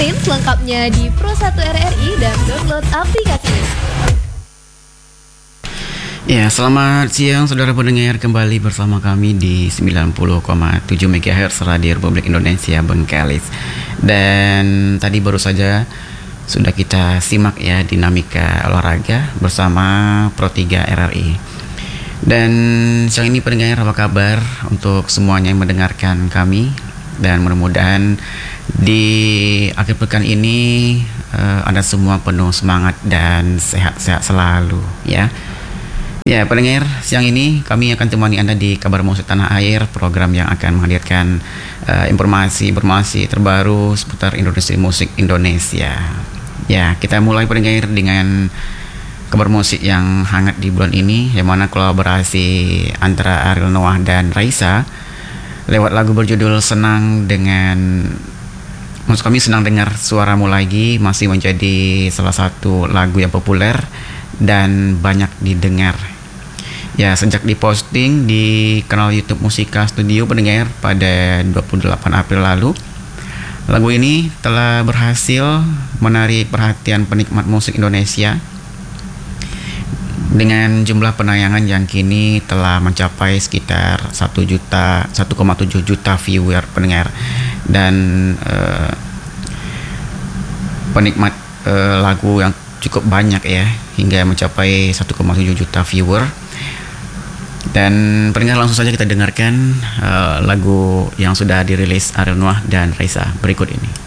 Dengerin selengkapnya di Pro1 RRI dan download aplikasinya. Ya, selamat siang saudara pendengar, kembali bersama kami di 90,7 MHz Radio Republik Indonesia Bengkalis. Dan tadi baru saja sudah kita simak ya dinamika olahraga bersama Pro3 RRI. Dan siang ini pendengar, apa kabar untuk semuanya yang mendengarkan kami? Dan mudah-mudahan di akhir pekan ini Anda semua penuh semangat dan sehat-sehat selalu ya. Ya pendengar, siang ini kami akan temani Anda di Kabar Musik Tanah Air, program yang akan menghadirkan informasi terbaru seputar industri musik Indonesia. Ya, kita mulai pendengar dengan kabar musik yang hangat di bulan ini, yang mana kolaborasi antara Ariel Noah dan Raisa lewat lagu berjudul Senang. Dengan maksud kami senang dengar suaramu lagi masih menjadi salah satu lagu yang populer dan banyak didengar ya sejak diposting di kanal YouTube Musika Studio pendengar pada 28 April lalu. Lagu ini telah berhasil menarik perhatian penikmat musik Indonesia dengan jumlah penayangan yang kini telah mencapai sekitar 1,7 juta viewer pendengar, dan penikmat lagu yang cukup banyak ya, hingga mencapai 1,7 juta viewer. Dan pendengar, langsung saja kita dengarkan lagu yang sudah dirilis Ariel Noah dan Raisa berikut ini.